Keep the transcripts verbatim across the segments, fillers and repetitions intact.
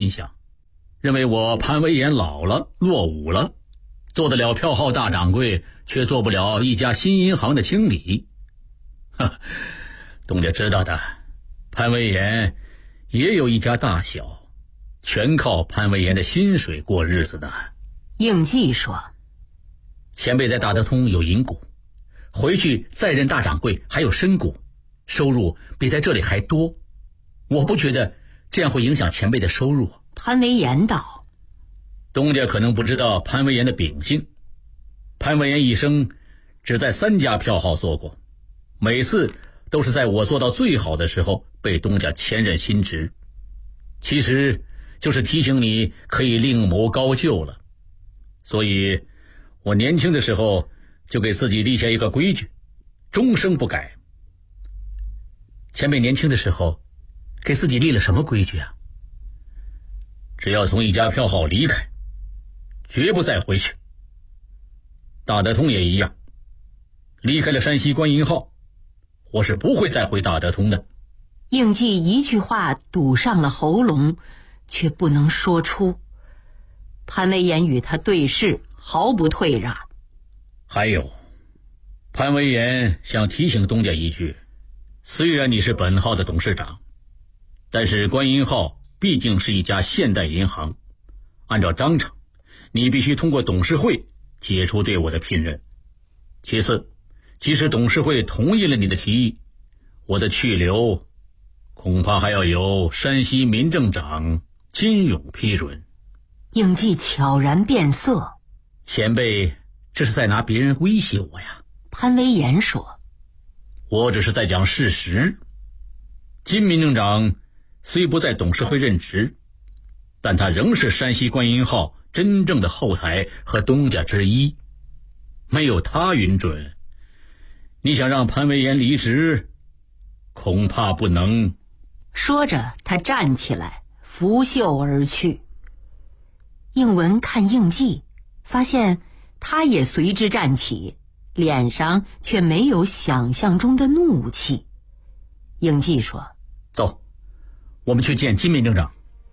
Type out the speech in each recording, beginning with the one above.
印象，认为我潘威严老了，落伍了，做得了票号大掌柜，却做不了一家新银行的经理。呵，东家知道的，潘威严也有一家大小，全靠潘威严的薪水过日子的。 应季说， 前辈在大德通有银股，回去再任大掌柜还有身股，收入比在这里还多，我不觉得这样会影响前辈的收入。 潘威严道， 东家可能不知道潘威严的秉性，潘威严一生只在三家票号做过，每次都是在我做到最好的时候被东家迁任新职，其实就是提醒你可以另谋高就了。所以我年轻的时候就给自己立下一个规矩，终生不改。前辈年轻的时候给自己立了什么规矩啊？只要从一家票号离开，绝不再回去。大德通也一样，离开了山西官银号，我是不会再回大德通的。 应季一句话堵上了喉咙，却不能说出。潘威严与他对视，毫不退让。 还有，潘威严想提醒东家一句，虽然你是本号的董事长，但是官银号毕竟是一家现代银行，按照章程，你必须通过董事会解除对我的聘任。其次，即使董事会同意了你的提议，我的去留恐怕还要由山西民政长金勇批准。 应季悄然变色， 前辈这是在拿别人威胁我呀？ 潘威严说， 我只是在讲事实。金民政长虽不在董事会任职，但他仍是山西官银号真正的后台和东家之一，没有他允准，你想让潘威严离职恐怕不能。 说着他站起来拂袖而去。应文看应季，发现他也随之站起，脸上却没有想象中的怒气。应季说， 走，我们去见金民政长。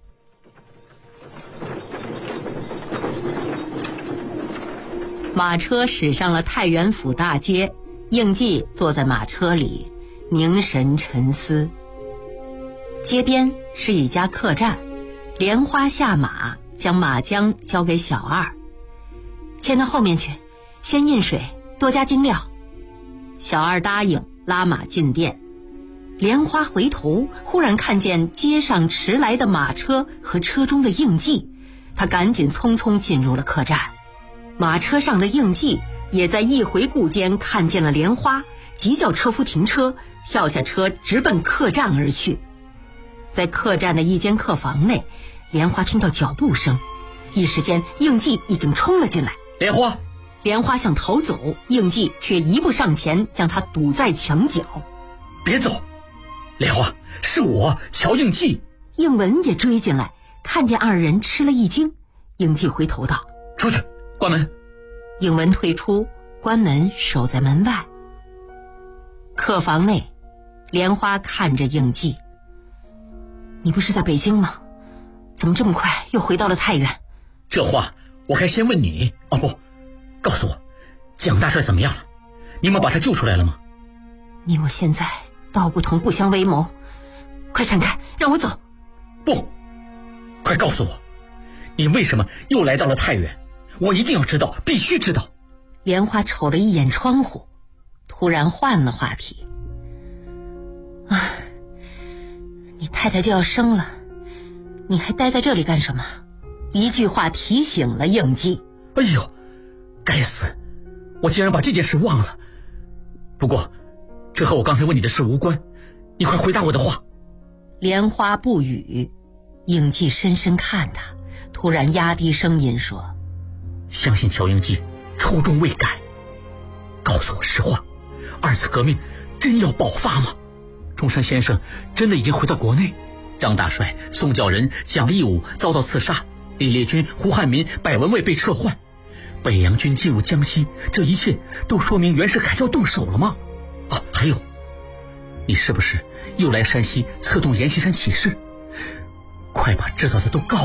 马车驶上了太原府大街，应季坐在马车里凝神沉思。街边是一家客栈，莲花下马，将马浆交给小二，牵到后面去，先印水，多加精料。小二答应，拉马进店。莲花回头，忽然看见街上驰来的马车和车中的应季，他赶紧匆匆进入了客栈。马车上的应季也在一回顾间看见了莲花，急叫车夫停车，跳下车直奔客栈而去。在客栈的一间客房内，莲花听到脚步声，一时间应季已经冲了进来。 莲花莲花想逃走，应季却一步上前将他堵在墙角。 别走，莲花，是我乔应季。 应文也追进来，看见二人吃了一惊。应季回头道， 出去，关门。 应文退出，关门守在门外。客房内，莲花看着应季，你不是在北京吗？怎么这么快又回到了太原？ 这话我该先问你。哦不，告诉我，蒋大帅怎么样了？你们把他救出来了吗？ 你我现在道不同不相为谋，快闪开，让我走。 不，快告诉我，你为什么又来到了太原？我一定要知道，必须知道。 莲花瞅了一眼窗户，突然换了话题。啊，你太太就要生了，你还待在这里干什么？一句话提醒了应季。 哎呦，该死，我竟然把这件事忘了。不过这和我刚才问你的事无关，你快回答我的话。 莲花不语，应季深深看他，突然压低声音说， 相信乔应季初衷未改，告诉我实话，二次革命真要爆发吗？中山先生真的已经回到国内？张大帅、宋教仁、蒋义武遭到刺杀，李烈钧、胡汉民、百文蔚被撤换，北洋军进入江西，这一切都说明袁世凯要动手了吗？啊，还有，你是不是又来山西策动阎锡山起事？快把知道的都告